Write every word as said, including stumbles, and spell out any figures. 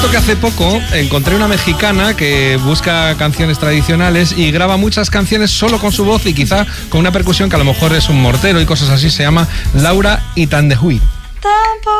Que hace poco encontré una mexicana que busca canciones tradicionales y graba muchas canciones solo con su voz y quizá con una percusión que a lo mejor es un mortero y cosas así. Se llama Laura Itandehui.